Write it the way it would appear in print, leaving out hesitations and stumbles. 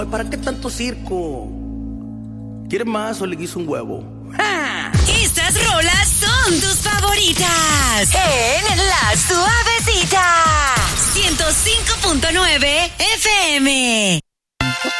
¿Para qué tanto circo? ¿Quieres más o le quiso un huevo? ¡Ja! Estas rolas son tus favoritas en La Suavecita 105.9 FM.